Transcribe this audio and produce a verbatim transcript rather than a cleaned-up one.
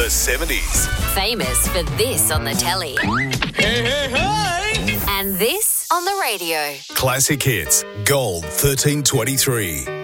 The seventies. Famous for this on the telly. Hey, hey, hey! And this on the radio. Classic hits. Gold thirteen twenty-three.